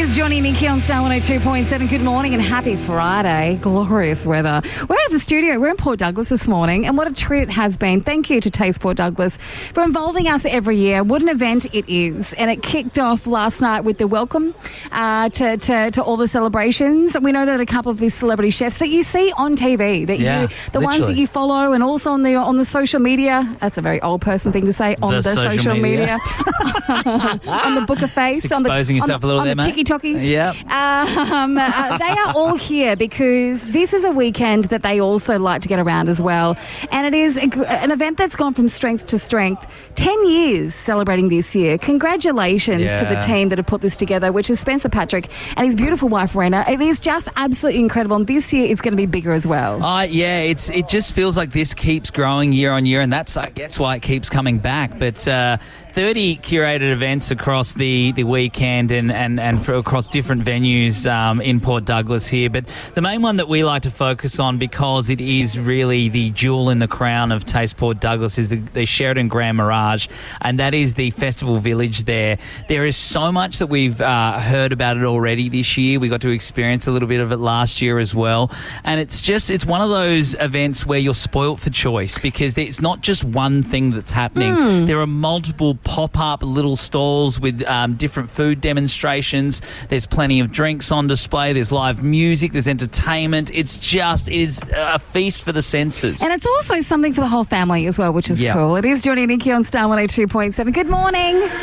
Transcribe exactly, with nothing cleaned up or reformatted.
is Johnny and Nikki on Star one oh two point seven. Good morning and happy Friday. Glorious weather. We're out of the studio. We're in Port Douglas this morning, and what a treat it has been. Thank you to Taste Port Douglas for involving us every year. What an event it is. And it kicked off last night with the welcome uh, to, to, to all the celebrations. We know that a couple of these celebrity chefs that you see on T V, that yeah, you, the literally. ones that you follow, and also on the on the social media. That's a very old person thing to say. On the, The social, social media. media. On the Booker Face. Just on the, exposing yourself on the, a little on there, the mate. TikTokies. Yep. Um, uh, they are all here because this is a weekend that they also like to get around as well. And it is a, an event that's gone from strength to strength. Ten years celebrating this year. Congratulations Yeah. to the team that have put this together, which is Spencer Patrick and his beautiful wife, Rena. It is just absolutely incredible. And this year it's going to be bigger as well. Uh, yeah, it's it just feels like this keeps growing year on year, and that's, I guess, why it keeps coming back. But uh, thirty curated events across the, the weekend and, and, and for, across different venues um, in Port Douglas here. But the main one that we like to focus on, because it is really the jewel in the crown of Taste Port Douglas, is the, the Sheridan Grand Mirage, and that is the festival village there. There is so much that we've uh, heard about it already this year. We got to experience a little bit of it last year as well. And it's just, it's one of those events where you're spoilt for choice, because it's not just one thing that's happening. Mm. There are multiple pop-up little stalls with um, different food demonstrations. There's plenty of drinks on display. There's live music. There's entertainment. It's just, it is a feast for the senses. And it's also something for the whole family as well, which is Yeah. cool. It is Johnny and Nikki on Star one oh two point seven. Good morning.